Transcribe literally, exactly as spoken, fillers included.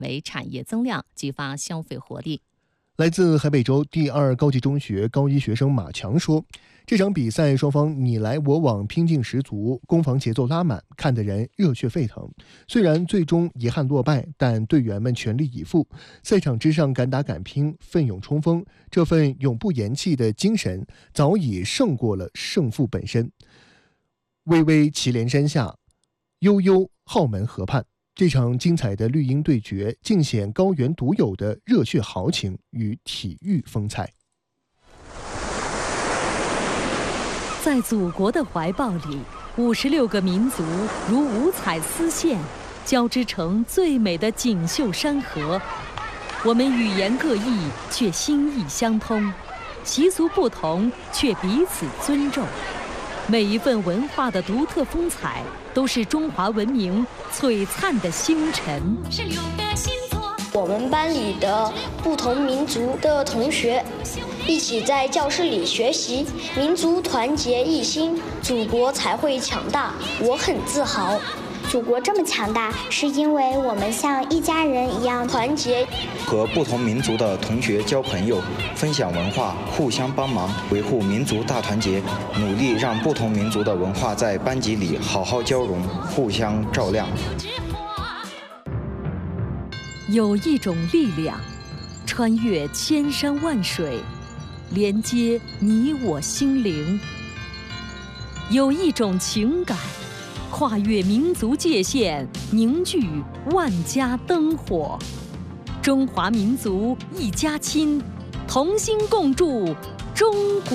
为产业增量，激发消费活力。 来自海北州第二高级中学高一学生马强说，这场比赛双方你来我往，拼劲十足，攻防节奏拉满，看得人热血沸腾。虽然最终遗憾落败，但队员们全力以赴，赛场之上敢打敢拼，奋勇冲锋，这份永不言弃的精神早已胜过了胜负本身。巍巍祁连山下，悠悠浩门河畔，这场精彩的绿茵对决尽显高原独有的热血豪情与体育风采。 在祖国的怀抱里，五十六个民族如五彩丝线，交织成最美的锦绣山河。我们语言各异，却心意相通；习俗不同，却彼此尊重。每一份文化的独特风采，都是中华文明璀璨的星辰。 我们班里的不同民族的同学一起在教室里学习，民族团结一心，祖国才会强大。我很自豪。 祖国这么强大，是因为我们像一家人一样团结。 和不同民族的同学交朋友，分享文化，互相帮忙，维护民族大团结，努力让不同民族的文化在班级里好好交融，互相照亮。 有一种力量，穿越千山万水，连接你我心灵；有一种情感，跨越民族界限，凝聚万家灯火。中华民族一家亲，同心共筑中国。